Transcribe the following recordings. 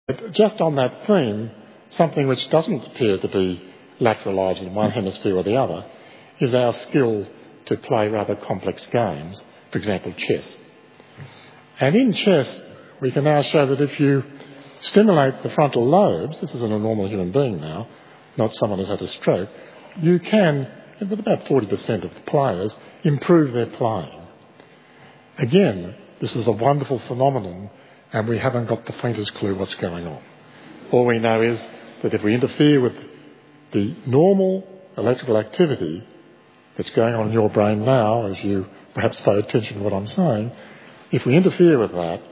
But just on that theme, something which doesn't appear to be lateralised in one hemisphere or the other is our skill to play rather complex games, for example, chess. And in chess, we can now show that if you stimulate the frontal lobes, this is in a normal human being now, not someone who's had a stroke, you can, with about 40% of the players, improve their playing. Again, this is a wonderful phenomenon, and we haven't got the faintest clue what's going on. All we know is that if we interfere with the normal electrical activity that's going on in your brain now, as you perhaps pay attention to what I'm saying, if we interfere with that,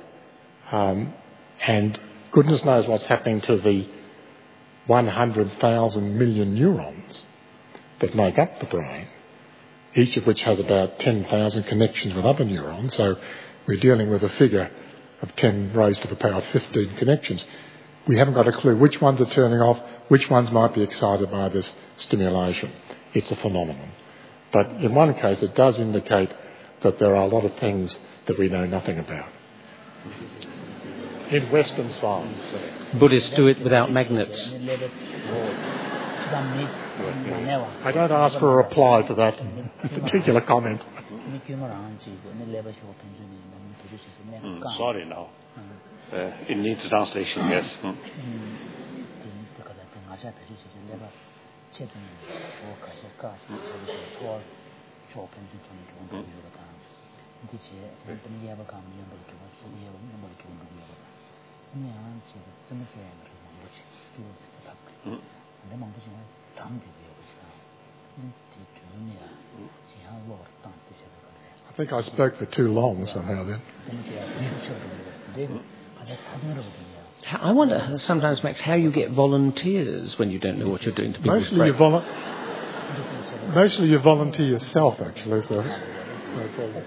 and goodness knows what's happening to the 100,000 million neurons that make up the brain, each of which has about 10,000 connections with other neurons, so we're dealing with a figure of 10 raised to the power of 15 connections. We haven't got a clue which ones are turning off, which ones might be excited by this stimulation. It's a phenomenon. But in one case, it does indicate that there are a lot of things that we know nothing about. In Western science. Buddhists do it without magnets. I don't ask for a reply to that particular comment. Sorry now. It needs translation, yes. I think I spoke for too long somehow then. I wonder sometimes, Max, how you get volunteers when you don't know what you're doing to people's Mostly brains. you volunteer yourself, actually. So no problem.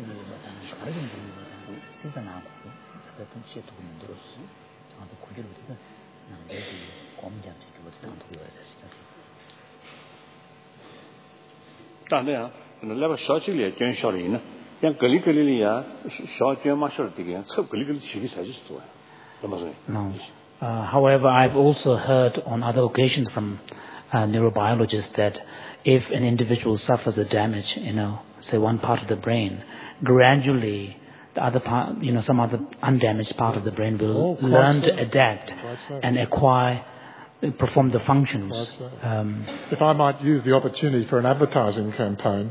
No. However, I've also heard on other occasions from neurobiologists that if an individual suffers a damage, say one part of the brain, gradually the other part, some other undamaged part of the brain will learn to adapt and perform the functions. If I might use the opportunity for an advertising campaign,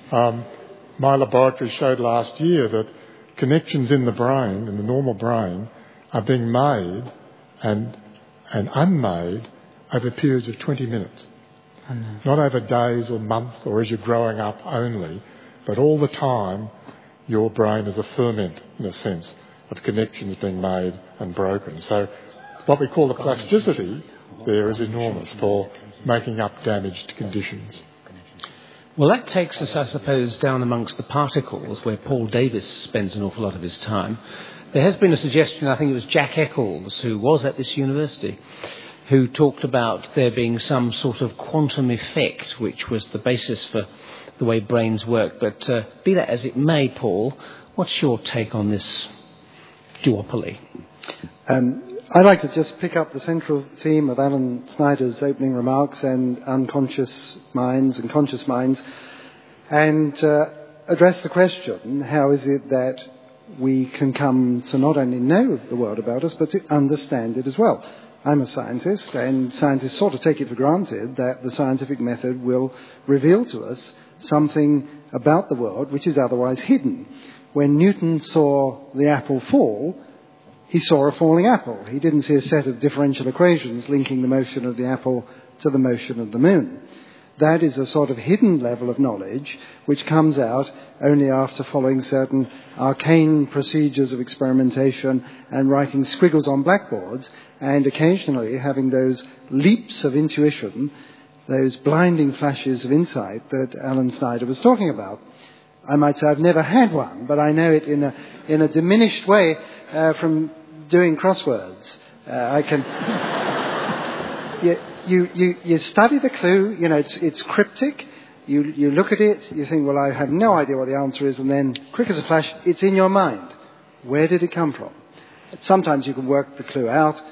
my laboratory showed last year that connections in the brain, in the normal brain, are being made and unmade over periods of 20 minutes. Not over days or months or as you're growing up only, but all the time your brain is a ferment, in a sense, of connections being made and broken. So what we call the plasticity there is enormous for making up damaged conditions. Well, that takes us, I suppose, down amongst the particles, where Paul Davies spends an awful lot of his time. There has been a suggestion, I think it was Jack Eccles, who was at this university, who talked about there being some sort of quantum effect, which was the basis for the way brains work. But be that as it may, Paul, what's your take on this duopoly? I'd like to just pick up the central theme of Alan Snyder's opening remarks and unconscious minds and conscious minds and address the question, how is it that we can come to not only know the world about us, but to understand it as well? I'm a scientist, and scientists sort of take it for granted that the scientific method will reveal to us something about the world which is otherwise hidden. When Newton saw the apple fall, he saw a falling apple. He didn't see a set of differential equations linking the motion of the apple to the motion of the moon. That is a sort of hidden level of knowledge which comes out only after following certain arcane procedures of experimentation and writing squiggles on blackboards and occasionally having those leaps of intuition, those blinding flashes of insight that Alan Snyder was talking about. I might say I've never had one, but I know it in a diminished way from doing crosswords. I can. You study the clue. It's cryptic. You look at it. You think, well, I have no idea what the answer is, and then, quick as a flash, it's in your mind. Where did it come from? Sometimes you can work the clue out.